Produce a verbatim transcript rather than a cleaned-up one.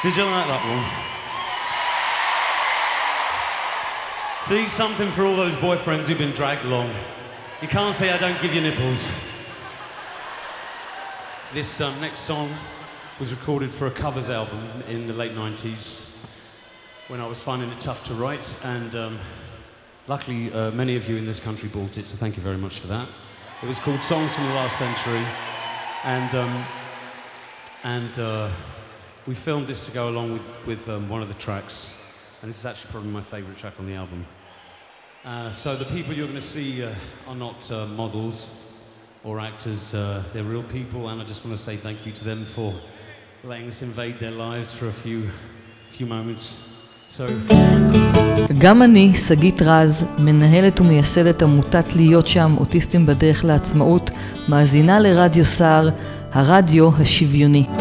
Did you like that one? See, something for all those boyfriends who've been dragged along. You can't say I don't give you nipples. This um, next song was recorded for a covers album in the late nineties when I was finding it tough to write, and um, luckily uh, many of you in this country bought it, so thank you very much for that. It was called Songs from the Last Century, and um, and uh, we filmed this to go along with, with um, one of the tracks, and this is actually probably my favourite track on the album. Uh, so the people you're going to see uh, are not uh, models or actors, uh, they're real people, and I just want to say thank you to them for letting us invade their lives for a few, few moments. So... גם אני, שגית רז, מנהלת ומייסדת עמותת להיות שם, אוטיסטים בדרך לעצמאות, מאזינה לרדיו סער, הרדיו השוויוני.